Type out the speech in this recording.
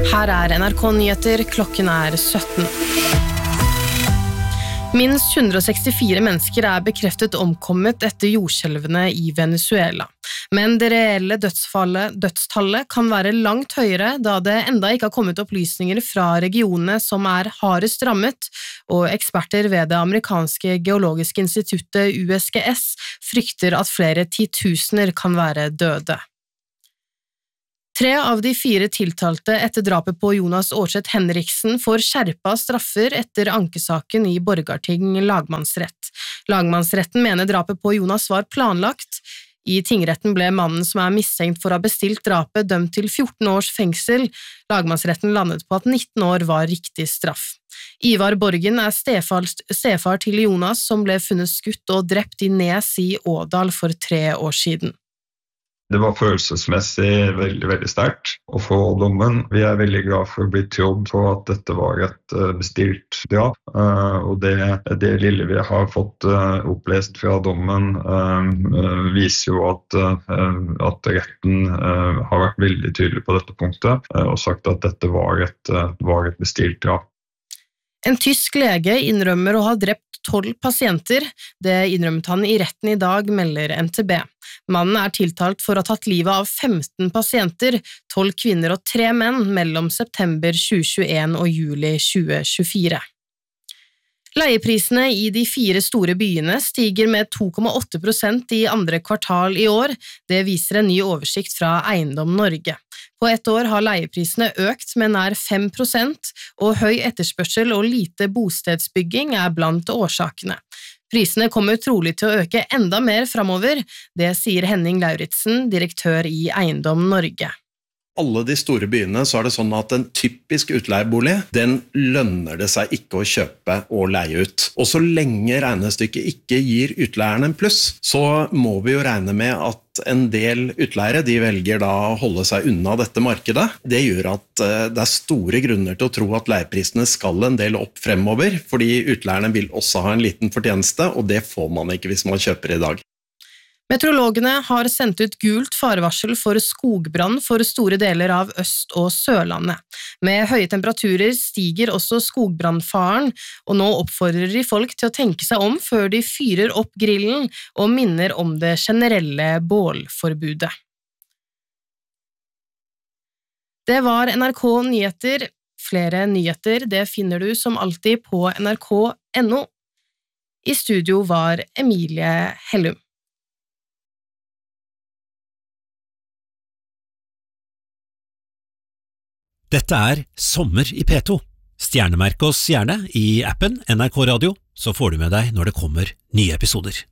Her NRK Nyheter, klokken 17. Minst 164 mennesker bekreftet omkommet etter jordskjelvene I Venezuela. Men det reelle dødstallet kan være langt høyere, da det enda ikke har kommet opplysninger fra regionene som hardest rammet, og eksperter ved det amerikanske geologiske instituttet USGS frykter at flere titusener kan være døde. 3 av de 4 tiltalte etter drapet på Jonas Årseth Henriksen får skjerpa straffer etter ankesaken I Borgarting lagmannsrett. Lagmannsretten mener drapet på Jonas var planlagt. I tingretten ble mannen som mistenkt for å ha bestilt drapet dømt til 14 års fengsel. Lagmannsretten landet på at 19 år var riktig straff. Ivar Borgen stefar til Jonas som ble funnet skutt og drept I Nes I Ådal for 3 år siden. Det var følelsesmessig veldig, veldig sterkt å få dommen. Vi veldig glad for å bli trodd på at dette var et bestilt drap, og det lille vi har fått opplest fra dommen viser jo at retten har vært veldig tydelig på dette punktet og sagt at dette var et bestilt drap. En tysk lege innrømmer å ha drept 12 pasienter. Det innrømmet han I retten I dag, melder NTB. Mannen tiltalt for å ha tatt livet av 15 pasienter, 12 kvinner og 3 menn mellom september 2021 og juli 2024. Leieprisene I de 4 store byene stiger med 2,8% I andre kvartal I år. Det viser en ny oversikt fra Eiendom Norge. På ett år har leieprisene økt med nær 5%, og høy etterspørsel og lite bostedsbygging blant årsakene. Prisene kommer trolig til å øke enda mer fremover, det sier Henning Lauritsen, direktør I Eiendom Norge. Alle de store byene så det sånn at en typisk utleiebolig, den lønner det seg ikke å kjøpe og leie ut. Og så lenge regnestykket ikke gir utleieren en pluss, så må vi jo regne med at en del utleiere, de velger da å holde seg unna dette markedet. Det gjør at det store grunner til å tro at leieprisene skal en del opp fremover, fordi utleierne vil også ha en liten fortjeneste, og det får man ikke hvis man kjøper I dag. Meteorologene har sendt ut gult farevarsel for skogbrann for store deler av Øst- og Sørlandet. Med høye temperaturer stiger også skogbrannfaren, og nå oppfordrer de folk til å tenke seg om før de fyrer opp grillen og minner om det generelle bålforbudet. Det var NRK Nyheter. Flere nyheter det finner du som alltid på nrk.no. I studio var Emilie Hellum. Dette Sommer I P2. Stjernemerk oss gjerne I appen NRK Radio, så får du med deg når det kommer nye episoder.